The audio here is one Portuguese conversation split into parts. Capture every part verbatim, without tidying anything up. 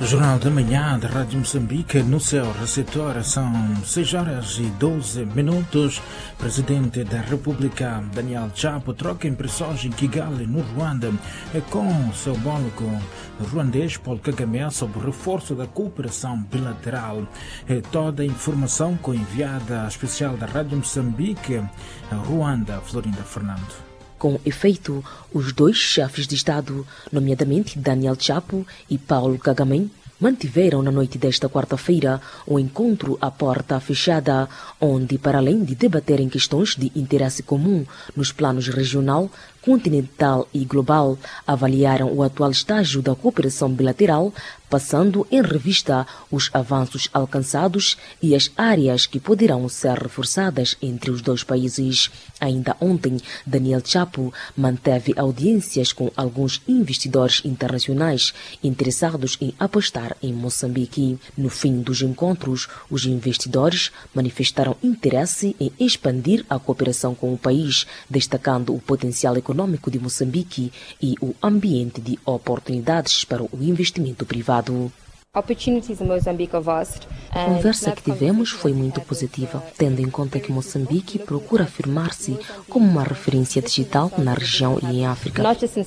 Jornal da Manhã da Rádio Moçambique, no seu receptor são seis horas e doze minutos. Presidente da República, Daniel Chapo, troca impressões em Kigali, no Ruanda, com seu homólogo ruandês, Paul Kagame, sobre o reforço da cooperação bilateral. Toda a informação com a enviada especial da Rádio Moçambique, Ruanda, Florinda Fernando. Com efeito, os dois chefes de Estado, nomeadamente Daniel Chapo e Paul Kagame, mantiveram na noite desta quarta-feira um encontro à porta fechada, onde, para além de debaterem questões de interesse comum nos planos regional, continental e global, avaliaram o atual estágio da cooperação bilateral, passando em revista os avanços alcançados e as áreas que poderão ser reforçadas entre os dois países. Ainda ontem, Daniel Chapo manteve audiências com alguns investidores internacionais interessados em apostar em Moçambique. No fim dos encontros, os investidores manifestaram interesse em expandir a cooperação com o país, destacando o potencial econômico de Moçambique e o ambiente de oportunidades para o investimento privado. A conversa que tivemos foi muito positiva, tendo em conta que Moçambique procura afirmar-se como uma referência digital na região e em África.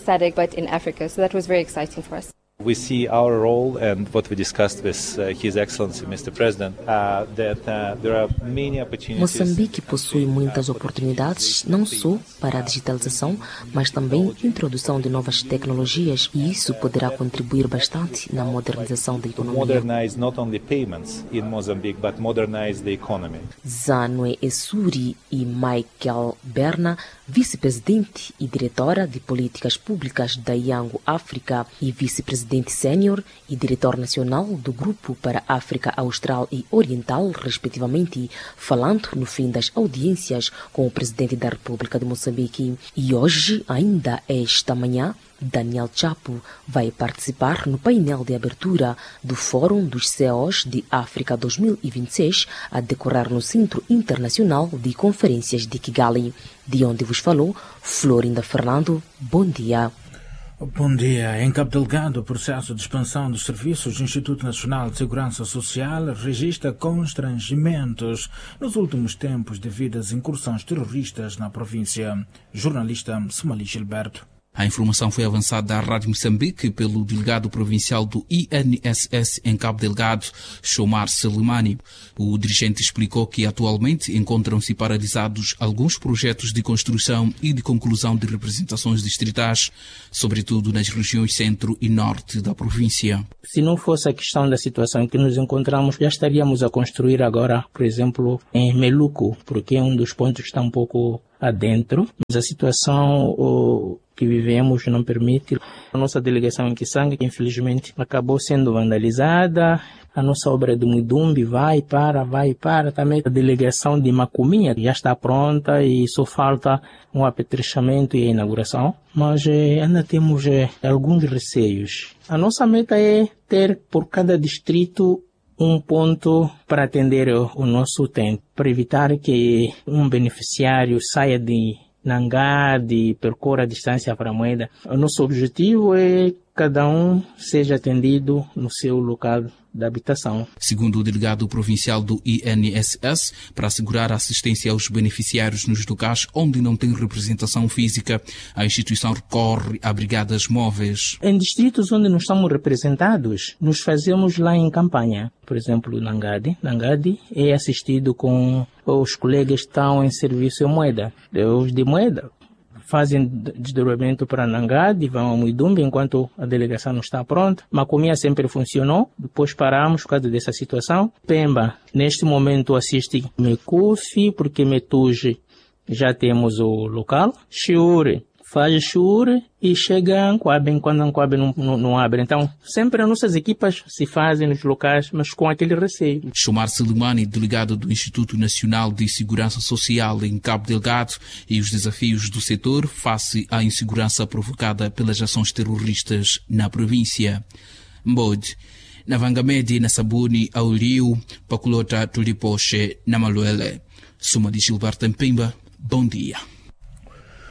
We see our role and what we discussed with uh, His Excellency Mister President uh, that uh, there are many opportunities. Moçambique possui muitas oportunidades, não só para a digitalização, mas também introdução de novas tecnologias, e isso poderá contribuir bastante na modernização da economia. Modernize not only payments in Mozambique, but modernize the economy. Zanwe Essuri e Michael Berna, vice-presidente e diretora de políticas públicas da Yango África e vice-presidente Presidente Sênior e Diretor Nacional do Grupo para a África Austral e Oriental, respectivamente, falando no fim das audiências com o Presidente da República de Moçambique. E hoje, ainda esta manhã, Daniel Chapo vai participar no painel de abertura do Fórum dos C E Os de África dois mil e vinte e seis, a decorrer no Centro Internacional de Conferências de Kigali. De onde vos falou, Florinda Fernando. Bom dia. Bom dia. Em Cabo Delgado, o processo de expansão dos serviços do Instituto Nacional de Segurança Social registra constrangimentos nos últimos tempos devido às incursões terroristas na província. Jornalista Somali Gilberto. A informação foi avançada à Rádio Moçambique pelo delegado provincial do I N S S em Cabo Delgado, Shomar Selimani. O dirigente explicou que atualmente encontram-se paralisados alguns projetos de construção e de conclusão de representações distritais, sobretudo nas regiões centro e norte da província. Se não fosse a questão da situação em que nos encontramos, já estaríamos a construir agora, por exemplo, em Meluco, porque é um dos pontos que está um pouco adentro, mas a situação o, que vivemos não permite. A nossa delegação em Kisanga, que infelizmente acabou sendo vandalizada. A nossa obra de Mudumbi vai para, vai para. Também a delegação de Macuminha já está pronta e só falta um apetrechamento e a inauguração. Mas eh, ainda temos eh, alguns receios. A nossa meta é ter por cada distrito um ponto para atender o, o nosso utente, para evitar que um beneficiário saia de Nangade e percorra a distância para a Moeda. O nosso objetivo é cada um seja atendido no seu local de habitação. Segundo o delegado provincial do I N S S, para assegurar a assistência aos beneficiários nos locais onde não tem representação física, a instituição recorre a brigadas móveis. Em distritos onde não estamos representados, nos fazemos lá em campanha. Por exemplo, Nangade. Nangade é assistido com os colegas que estão em serviço em Moeda. Os de Moeda fazem desdobramento para Nangade, vão a Muidumbi enquanto a delegação não está pronta. Macomia sempre funcionou, depois paramos por causa dessa situação. Pemba, neste momento assiste Mecufi, porque Metuge já temos o local. Chiure faz Chiure e chega a Ancoabe quando Ancoabe não, não, não abre. Então, sempre as nossas equipas se fazem nos locais, mas com aquele receio. Shomar Selimani, delegado do Instituto Nacional de Segurança Social em Cabo Delgado, e os desafios do setor face à insegurança provocada pelas ações terroristas na província. Mbode, na Vangamedi, na Sabuni, ao Rio, Paculota, Tulipoche, na Maluele. Suma de Gilberto Mpimba, bom dia.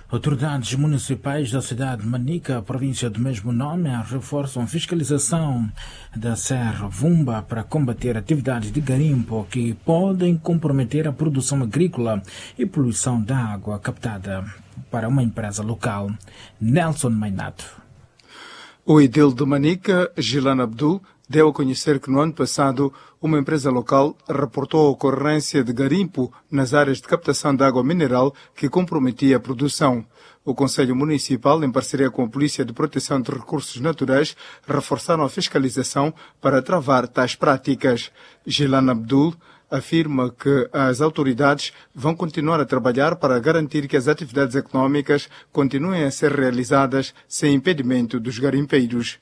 Autoridades municipais da cidade de Manica, província do mesmo nome, reforçam a fiscalização da Serra Vumba para combater atividades de garimpo que podem comprometer a produção agrícola e poluição da água captada para uma empresa local. Nelson Mainato. O edil de Manica, Gilan Abdul, deu a conhecer que no ano passado uma empresa local reportou a ocorrência de garimpo nas áreas de captação de água mineral que comprometia a produção. O Conselho Municipal, em parceria com a Polícia de Proteção de Recursos Naturais, reforçaram a fiscalização para travar tais práticas. Gilan Abdul afirma que as autoridades vão continuar a trabalhar para garantir que as atividades econômicas continuem a ser realizadas sem impedimento dos garimpeiros.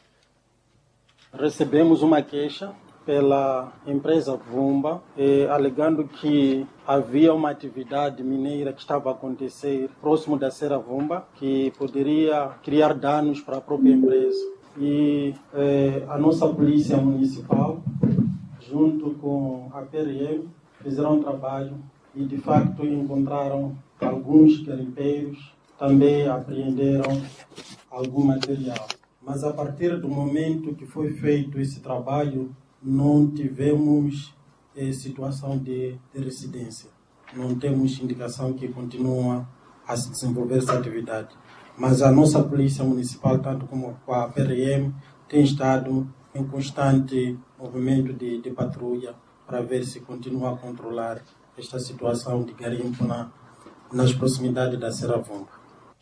Recebemos uma queixa pela empresa Vumba, eh, alegando que havia uma atividade mineira que estava a acontecer próximo da Serra Vumba, que poderia criar danos para a própria empresa. E eh, a nossa polícia municipal, junto com a P R M, fizeram um trabalho e, de facto, encontraram alguns garimpeiros, também apreenderam algum material. Mas a partir do momento que foi feito esse trabalho, não tivemos eh, situação de, de residência. Não temos indicação que continua a se desenvolver essa atividade. Mas a nossa Polícia Municipal, tanto como a P R M, tem estado em constante movimento de, de patrulha para ver se continua a controlar esta situação de garimpo na, nas proximidades da Serra Vumba.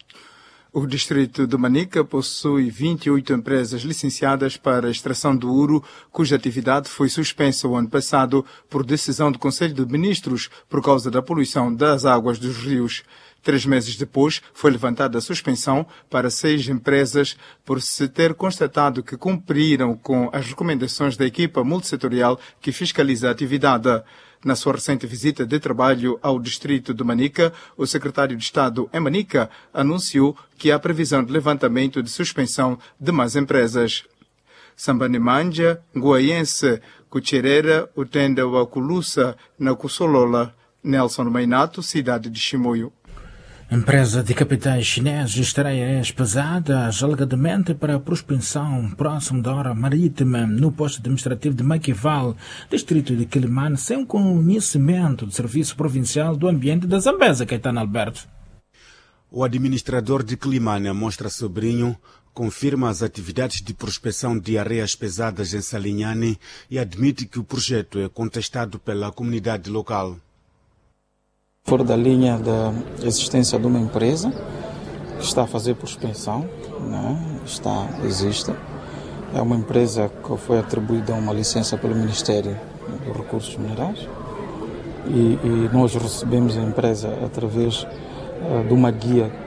O distrito de Manica possui vinte e oito empresas licenciadas para a extração do ouro, cuja atividade foi suspensa o ano passado por decisão do Conselho de Ministros por causa da poluição das águas dos rios. Três meses depois, foi levantada a suspensão para seis empresas por se ter constatado que cumpriram com as recomendações da equipa multissetorial que fiscaliza a atividade. Na sua recente visita de trabalho ao distrito de Manica, o secretário de Estado em Manica anunciou que há previsão de levantamento de suspensão de mais empresas. Sambanimanja, Guaiense, Cucherera, Utenda Wakulusa, na Kusolola. Nelson Mainato, cidade de Chimoio. Empresa de capitais chineses estreia pesadas alegadamente para a prospecção próximo da hora marítima no posto administrativo de Maquival, distrito de Quilimane, sem conhecimento do Serviço Provincial do Ambiente da Zambésia, Caetano Alberto. O administrador de Quilimane, Mostra Sobrinho, confirma as atividades de prospecção de areias pesadas em Salinhane e admite que o projeto é contestado pela comunidade local. Fora da linha da existência de uma empresa que está a fazer prospecção, né? está, existe. É uma empresa que foi atribuída uma licença pelo Ministério dos Recursos Minerais e, e nós recebemos a empresa através uh, de uma guia